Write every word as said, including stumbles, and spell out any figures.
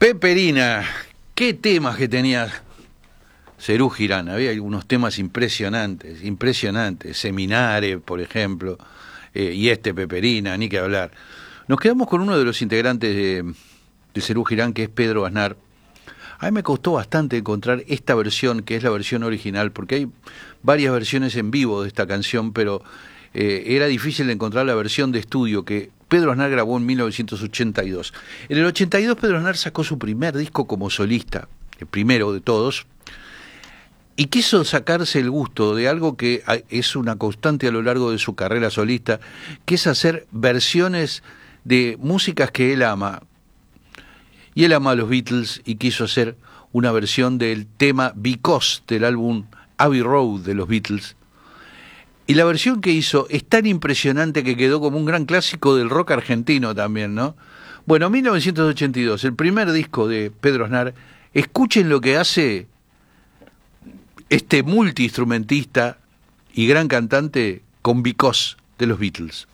Peperina, qué temas que tenía Serú Girán. Había algunos temas impresionantes, impresionantes. Seminare, por ejemplo, eh, y este Peperina, ni que hablar. Nos quedamos con uno de los integrantes de, de Serú Girán, que es Pedro Aznar. A mí me costó bastante encontrar esta versión, que es la versión original, porque hay varias versiones en vivo de esta canción, pero eh, era difícil encontrar la versión de estudio que Pedro Aznar grabó en mil novecientos ochenta y dos. En el ochenta y dos Pedro Aznar sacó su primer disco como solista, el primero de todos, y quiso sacarse el gusto de algo que es una constante a lo largo de su carrera solista, que es hacer versiones de músicas que él ama. Y él ama a los Beatles y quiso hacer una versión del tema Because del álbum Abbey Road de los Beatles. Y la versión que hizo es tan impresionante que quedó como un gran clásico del rock argentino también, ¿no? Bueno, mil novecientos ochenta y dos, el primer disco de Pedro Aznar. Escuchen lo que hace este multiinstrumentista y gran cantante con Because de los Beatles.